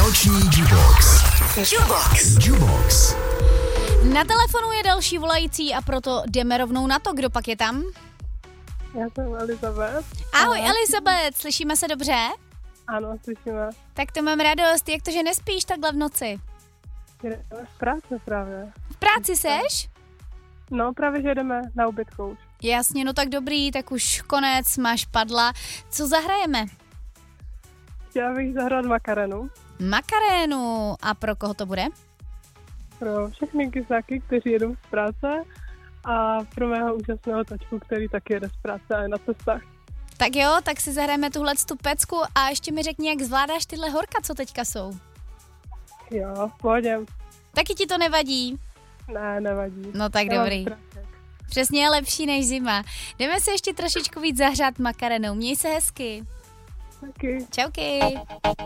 Noční Jubox. Na telefonu je další volající a proto jdeme rovnou na to. Kdo pak je tam? Já jsem Elizabeth. Ahoj Elizabeth, slyšíme se dobře? Ano, slyšíme. Tak to mám radost, jak to, že nespíš takhle v noci? Jdeme v práci právě. V práci seš? No, právě že jdeme na ubytku už. Jasně, no tak dobrý, tak už konec, máš padla. Co zahrajeme? Chtěla bych zahrát Makarenu. Makarénu. A pro koho to bude? Pro všechny kysáky, kteří jedou z práce a pro mého úžasného tačku, který taky jede z práce a je na cestách. Tak jo, tak si zahrajeme tuhle tu pecku a ještě mi řekni, jak zvládáš tyhle horka, co teďka jsou. Jo, v pohodě. Taky ti to nevadí? Ne, nevadí. No tak dobrý. Přesně je lepší než zima. Jdeme se ještě trošičku víc zahřát makarenou. Měj se hezky. Taky. Čauky.